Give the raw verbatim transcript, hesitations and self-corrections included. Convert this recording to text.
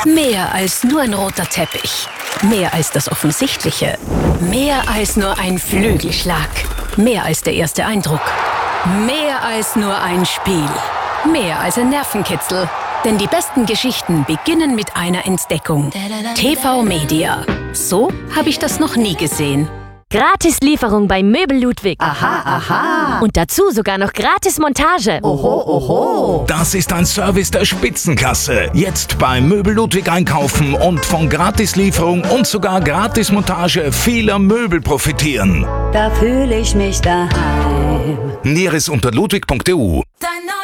Mehr als nur ein roter Teppich. Mehr als das Offensichtliche. Mehr als nur ein Flügelschlag. Mehr als der erste Eindruck. Mehr als nur ein Spiel. Mehr als ein Nervenkitzel. Denn die besten Geschichten beginnen mit einer Entdeckung. T V Media. So habe ich das noch nie gesehen. Gratis-Lieferung bei Möbel Ludwig. Aha, aha. Und dazu sogar noch Gratis-Montage. Oho, oho. Das ist ein Service der Spitzenklasse. Jetzt bei Möbel Ludwig einkaufen und von Gratislieferung und sogar Gratismontage vieler Möbel profitieren. Da fühle ich mich daheim. Näheres unter ludwig punkt e u. Dein